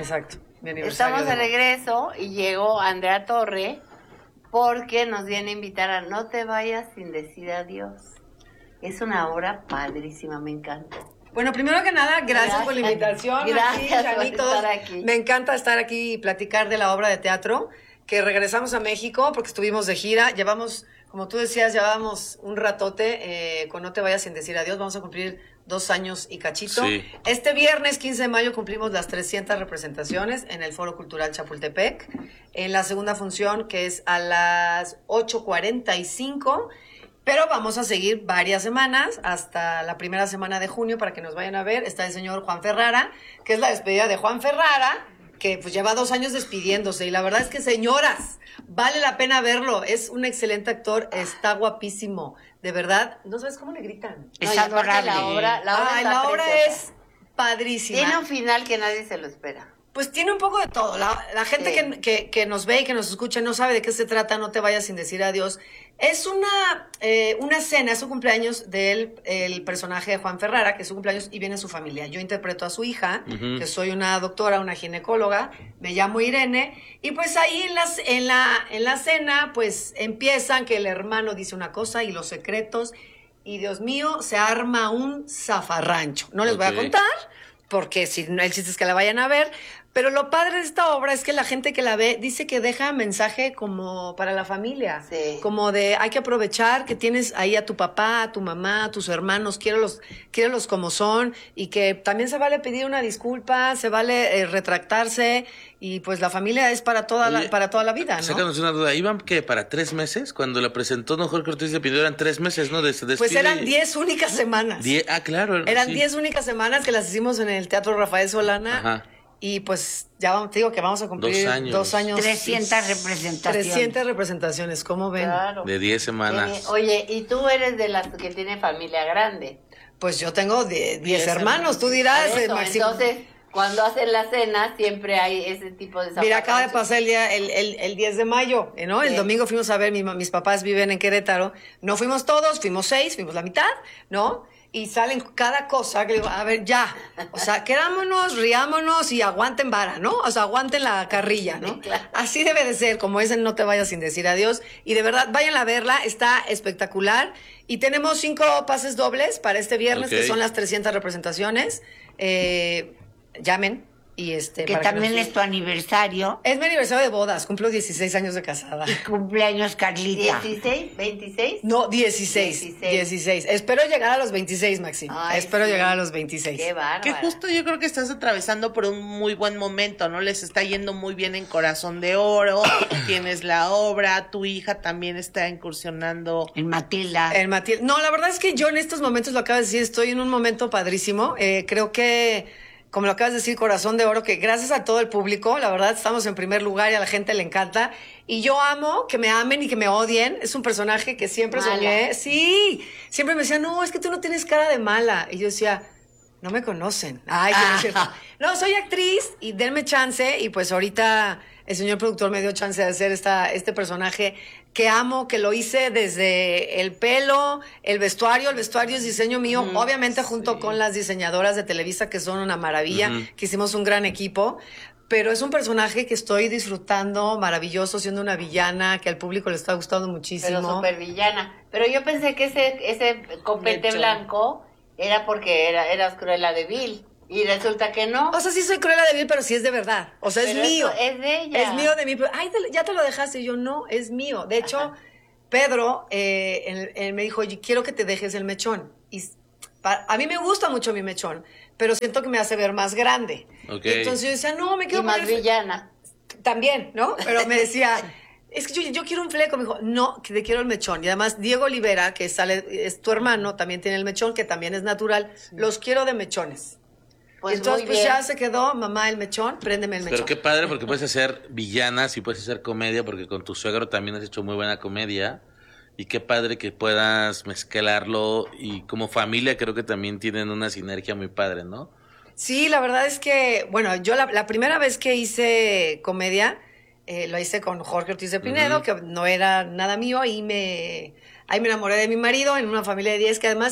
Exacto. Mi aniversario Estamos de regreso y llegó Andrea Torre porque nos viene a invitar a No te vayas sin decir adiós. Es una obra padrísima, me encanta. Bueno, primero que nada, gracias por la invitación. Gracias aquí, por Chanitos. estar aquí. Me encanta estar aquí y platicar de la obra de teatro, que regresamos a México porque estuvimos de gira. Llevamos, como tú decías, llevábamos un ratote con No te vayas sin decir adiós. Vamos a cumplir 2 años y cachito. Sí. Este viernes 15 de mayo cumplimos las 300 representaciones en el Foro Cultural Chapultepec. En la segunda función, que es a las 8:45. Pero vamos a seguir varias semanas, hasta la primera semana de junio, para que nos vayan a ver. Está el señor Juan Ferrara, que es la despedida de Juan Ferrara, que pues lleva 2 años despidiéndose. Y la verdad es que, señoras, vale la pena verlo. Es un excelente actor, está guapísimo. De verdad, no sabes cómo le gritan. Es adorable. La obra La obra preciosa. es padrísima. Tiene un final que nadie se lo espera. Pues tiene un poco de todo. La gente Sí. que nos ve y que nos escucha no sabe de qué se trata. No te vayas sin decir adiós. Es una cena, es su cumpleaños del el personaje de Juan Ferrara, que es su cumpleaños, y viene su familia. Yo interpreto a su hija, que soy una doctora, una ginecóloga, me llamo Irene, y pues ahí en la cena, pues empiezan que el hermano dice una cosa y los secretos, y Dios mío, se arma un zafarrancho. No les voy a contar, porque si no, el chiste es que la vayan a ver. Pero lo padre de esta obra es que la gente que la ve dice que deja mensaje como para la familia. Sí. Como de hay que aprovechar que tienes ahí a tu papá, a tu mamá, a tus hermanos, quiérelos como son, y que también se vale pedir una disculpa, se vale retractarse, y pues la familia es para toda la vida, ¿no? Sácanos una duda, ¿iban que para 3 meses? Cuando la presentó don Jorge Ortiz de Pinedo eran 3 meses, ¿no? Pues eran 10 únicas semanas. Claro. Eran sí. 10 únicas semanas que las hicimos en el Teatro Rafael Solana. Ajá. Y pues ya te digo que vamos a cumplir 2 años. 300 representaciones. 300 representaciones, ¿cómo ven? Claro. De 10 semanas. Oye, y tú eres de las que tiene familia grande. Pues yo tengo 10 hermanos, tú dirás, Por eso, Máximo. entonces, cuando hacen la cena, siempre hay ese tipo de Mira, acaba de zafarranchos. pasar el 10 de mayo, ¿no? El Sí. domingo fuimos a ver, mis papás viven en Querétaro. No fuimos todos, fuimos 6, fuimos la mitad, ¿no? Y salen cada cosa que digo, a ver, ya. O sea, querámonos, riámonos y aguanten vara, ¿no? O sea, aguanten la carrilla, ¿no? Sí, claro. Así debe de ser, como es en No te vayas sin decir adiós. Y de verdad, vayan a verla, está espectacular. Y tenemos 5 pases dobles para este viernes, Ok. que son las 300 representaciones. Llamen. Y Que también es tu aniversario. Es mi aniversario de bodas, cumplo 16 años de casada. Y cumpleaños Carlita. 16, 26. No, 16. Espero llegar a los 26, Maxi. Ay, Espero sí. llegar a los 26. Qué bárbaro. Que justo yo creo que estás atravesando por un muy buen momento, ¿no? Les está yendo muy bien en Corazón de Oro, tienes la obra, tu hija también está incursionando. En Matilda. No, la verdad es que yo en estos momentos, lo acabas de decir, estoy en un momento padrísimo. Creo que, como lo acabas de decir, Corazón de Oro, que gracias a todo el público, la verdad estamos en primer lugar y a la gente le encanta. Y yo amo que me amen y que me odien. Es un personaje que siempre Mala. soñé. Sí, siempre me decían, no, es que tú no tienes cara de mala. Y yo decía, no me conocen. Ay, que no es cierto. No, soy actriz y denme chance. Y pues ahorita el señor productor me dio chance de hacer este personaje que amo, que lo hice desde el pelo, el vestuario es diseño mío, obviamente junto con las diseñadoras de Televisa, que son una maravilla, que hicimos un gran equipo. Pero es un personaje que estoy disfrutando maravilloso, siendo una villana, que al público le está gustando muchísimo. Pero súper villana. Pero yo pensé que ese copete Mechón. blanco era porque eras Cruella de Vil. Y resulta que no. O sea, sí soy Cruella de Vil, pero sí es de verdad. O sea, es Pero mío. eso es de ella. Es mío de mí. Ay, ya te lo dejaste. Y yo, no, es mío. De hecho, Pedro él me dijo, oye, quiero que te dejes el mechón. Y a mí me gusta mucho mi mechón, pero siento que me hace ver más grande. Ok. Entonces yo decía, no, me Y quiero más poner... villana. También, ¿no? Pero me decía, es que yo quiero un fleco. Me dijo, no, que te quiero el mechón. Y además, Diego Olivera, que es tu hermano, también tiene el mechón, que también es natural. Los quiero de mechones. Pues Entonces, muy pues bien. ya se quedó, mamá, el mechón, préndeme el mechón. Pero qué padre porque puedes hacer villanas y puedes hacer comedia porque con tu suegro también has hecho muy buena comedia. Y qué padre que puedas mezclarlo y como familia creo que también tienen una sinergia muy padre, ¿no? Sí, la verdad es que, bueno, yo la primera vez que hice comedia, lo hice con Jorge Ortiz de Pinedo, que no era nada mío, ahí me enamoré de mi marido en una familia de 10, que además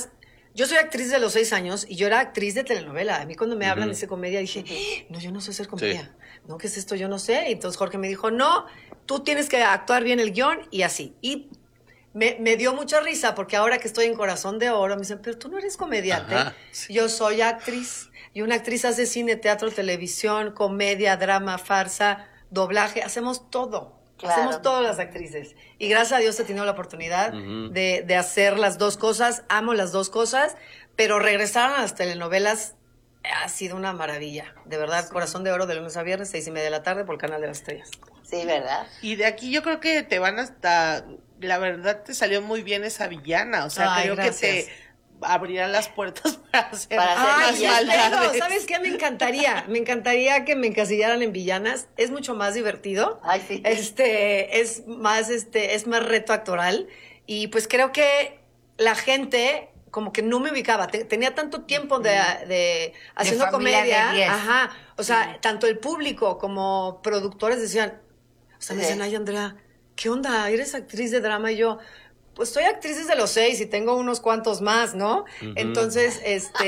Yo soy actriz de los 6 años y yo era actriz de telenovela. A mí cuando me hablan de comedia dije, no, yo no sé hacer comedia. Sí. No, ¿qué es esto? Yo no sé. Y entonces Jorge me dijo, no, tú tienes que actuar bien el guión y así. Y me dio mucha risa porque ahora que estoy en Corazón de Oro me dicen, pero tú no eres comediante. Ajá, sí. Yo soy actriz. Y una actriz hace cine, teatro, televisión, comedia, drama, farsa, doblaje. Hacemos todo. Claro. Hacemos todas las actrices. Y gracias a Dios he tenido la oportunidad de hacer las dos cosas. Amo las dos cosas. Pero regresar a las telenovelas ha sido una maravilla. De verdad, Corazón de Oro de lunes a viernes, 6:30 de la tarde por el Canal de las Estrellas. Sí, ¿verdad? Y de aquí yo creo que te van hasta... La verdad te salió muy bien esa villana. O sea, Ay, creo gracias. que te abrirán las puertas para hacer, Para hacer más Ay, villanas. maldades. pero, ¿sabes qué? Me encantaría que me encasillaran en villanas. Es mucho más divertido. Ay, sí. Es más reto actoral. Y pues creo que la gente como que no me ubicaba. Tenía tanto tiempo de haciendo Familia de comedia. 10. Ajá. O sea, tanto el público como productores decían, o sea, me decían, ay, Andrea, ¿qué onda? ¿Eres actriz de drama? Y yo, pues soy actriz desde los 6 y tengo unos cuantos más, ¿no? Entonces,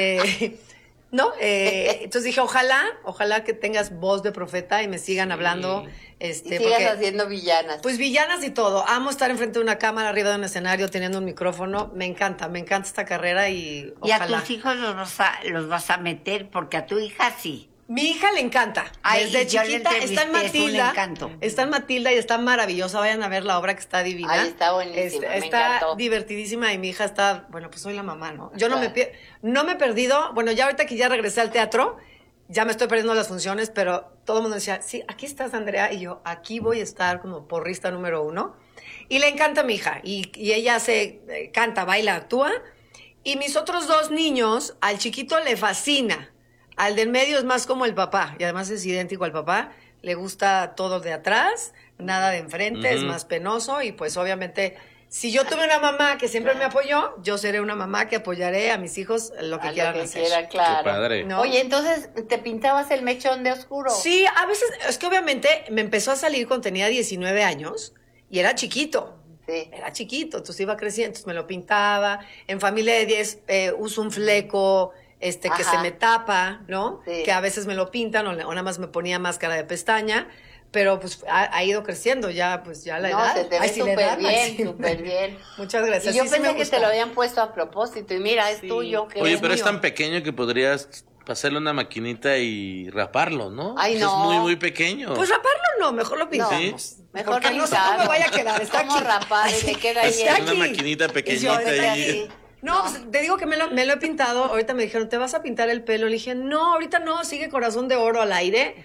¿no? Entonces dije, ojalá que tengas voz de profeta y me sigan hablando. Y sigas porque, haciendo villanas. pues villanas y todo. Amo estar enfrente de una cámara, arriba de un escenario, teniendo un micrófono. Me encanta esta carrera y Y a ojalá. tus hijos los vas a meter, porque a tu hija sí. Mi hija le encanta. Ay, Desde yo la chiquita está en entrevisté, es un Matilda. encanto. Está en Matilda y está maravillosa. Vayan a ver la obra que está divina. Ay, está buenísima, me Está encantó. divertidísima y mi hija está, bueno, pues soy la mamá, ¿no? Yo Claro. no me he perdido. Bueno, ya ahorita que ya regresé al teatro, ya me estoy perdiendo las funciones, pero todo el mundo decía, sí, aquí estás, Andrea. Y yo, aquí voy a estar como porrista número 1. Y le encanta a mi hija. Y ella canta, baila, actúa. Y mis otros 2 niños, al chiquito le fascina. Al del medio es más como el papá, y además es idéntico al papá. Le gusta todo de atrás, nada de enfrente, es más penoso. Y pues obviamente, si yo tuve una mamá que siempre me apoyó, yo seré una mamá que apoyaré a mis hijos en lo que A quieran lo que hacer. quiera, claro. Qué padre. No. Oye, entonces, ¿te pintabas el mechón de oscuro? Sí, a veces, es que obviamente me empezó a salir cuando tenía 19 años y era chiquito. Sí. Era chiquito, entonces iba creciendo, entonces me lo pintaba. En familia de 10 uso un fleco que Ajá. se me tapa, ¿no? Sí. Que a veces me lo pintan o nada más me ponía máscara de pestaña, pero pues ha ido creciendo ya, pues ya la No, edad. se te ve Ay, sí, la súper edad, bien, Maxine. súper bien. Muchas gracias. Y yo Sí, sí me pensé que gusta. te lo habían puesto a propósito. Y mira, es tuyo. Que Oye, es pero es mío. tan pequeño que podrías pasarle una maquinita y raparlo, ¿no? Ay, Es no. muy, muy pequeño. Pues raparlo no, mejor lo pintamos. Sí. Mejor Porque no sé pintarlo. cómo me vaya a quedar, está ¿Cómo aquí. rapar? Y Así, me queda ahí. está Es una aquí. maquinita pequeñita Y yo, ahí. Sí. No, pues, te digo que me lo he pintado. Ahorita me dijeron, ¿te vas a pintar el pelo? Le dije, no, ahorita no, sigue Corazón de Oro al aire.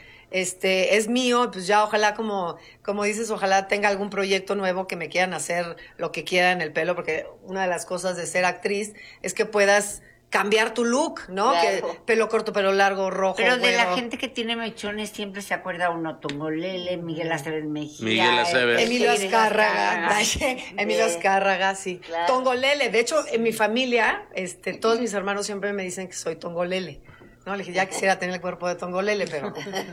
Es mío, pues ya ojalá, como dices, ojalá tenga algún proyecto nuevo que me quieran hacer lo que quiera en el pelo, porque una de las cosas de ser actriz es que puedas cambiar tu look, ¿no? Claro. Que pelo corto, pelo largo, rojo, Pero de la güero. gente que tiene mechones siempre se acuerda uno, Tongolele, Miguel Aceves Mejía. Miguel Aceves. Emilio Emilio Azcárraga, Emilio Sí. Azcárraga, sí. Claro. Tongolele, de hecho, en mi familia, todos mis hermanos siempre me dicen que soy Tongolele. No, le dije, ya quisiera tener el cuerpo de Tongolele, pero...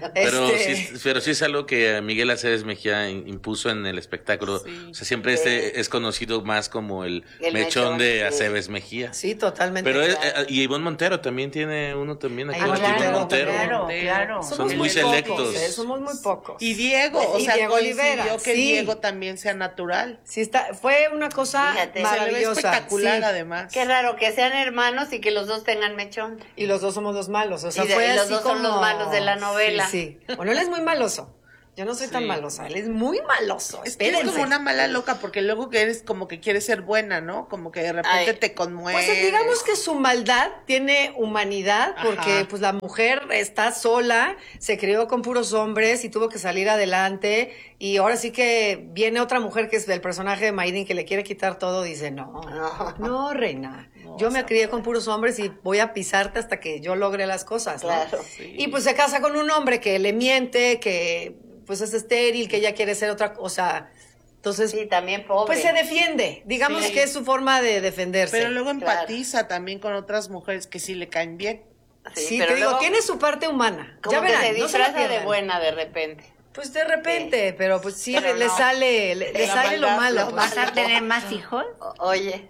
Pero sí es algo que Miguel Aceves Mejía impuso en el espectáculo. Sí. O sea, siempre es conocido más como el El mechón mechón, de sí. Aceves Mejía. Sí, totalmente. Pero claro. y Ivonne Montero también tiene uno también aquí. Ah, Ivonne claro, Montero. Claro. Somos son muy pocos, selectos. somos muy pocos. Y Diego, o Y sea, Diego coincidió Olivera, que sí. Diego también sea natural. Sí, fue una cosa Fíjate. maravillosa. Se le ve espectacular, sí. además. Qué raro que sean hermanos y que los dos tengan mechón. Y los dos somos los malos. O sea, Y fue los así dos son como... los malos de la novela. Sí, sí. Bueno, él es muy maloso. Yo no soy tan Sí. malosa. Él es muy maloso. Es que es Espérense. como una mala loca, porque luego que eres como que quieres ser buena, ¿no? Como que de repente Ay. te conmueves. Pues digamos que su maldad tiene humanidad, porque Ajá. pues la mujer está sola, se crió con puros hombres y tuvo que salir adelante, y ahora sí que viene otra mujer que es del personaje de Maidin que le quiere quitar todo, dice, no, reina, yo me crié con puros hombres y voy a pisarte hasta que yo logre las cosas, ¿no? Claro. Y pues se casa con un hombre que le miente, que pues es estéril, que ella quiere ser otra cosa, entonces... Sí, también pobre. Pues se defiende, digamos Sí. que es su forma de defenderse. Pero luego Claro. empatiza también con otras mujeres que sí le caen bien. Sí, pero te digo, luego tiene su parte humana. como Ya que verán, se no se la disfraza de pierdan. buena de repente. Pues de repente, pero pues sí, Pero le no. sale, le La sale lo maldad, malo. la pues. ¿Vas a tener más hijos? Oye,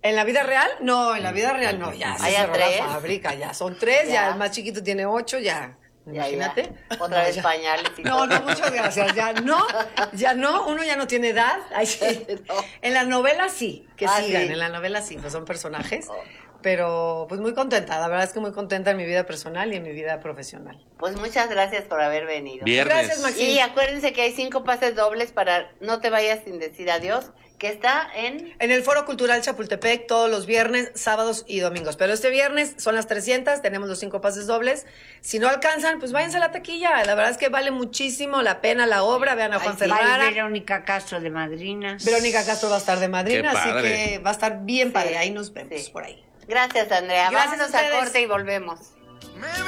¿En la vida real? No, en la vida real no, ya se ¿Hay a cerró 3? la fábrica, ya son 3, ya Ya. el más chiquito tiene 8, ya. Ya, Imagínate. ya. Otra vez ya. pañales y No, todo. no, muchas gracias. Ya no, uno ya no tiene edad. Ay, sí. No. En la novela sí, que Ah, sigan, sí. en la novela sí, pues son personajes. Oh. Pero pues muy contenta, la verdad es que muy contenta en mi vida personal y en mi vida profesional. Pues muchas gracias por haber venido. Viernes. Gracias, Maxi. Y acuérdense que hay 5 pases dobles para No te vayas sin decir adiós, que está en... En el Foro Cultural Chapultepec todos los viernes, sábados y domingos. Pero este viernes son las 300, tenemos los 5 pases dobles. Si no alcanzan, pues váyanse a la taquilla. La verdad es que vale muchísimo la pena la obra. Vean a Juan sí. Va Ferrara. Verónica Castro de madrina. Verónica Castro va a estar de madrina, Qué así padre. que va a estar bien padre. Ahí nos vemos Sí. por ahí. Gracias, Andrea. Gracias Vámonos a a ustedes. corte y volvemos.